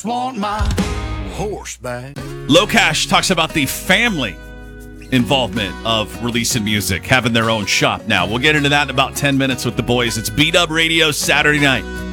Want my horse back. Low Cash talks about the family involvement of releasing music, having their own shop now. We'll get into that in about 10 minutes with the boys. It's B-Dub Radio Saturday night.